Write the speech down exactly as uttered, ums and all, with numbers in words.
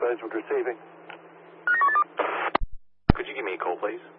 management receiving. Could you give me a call, please?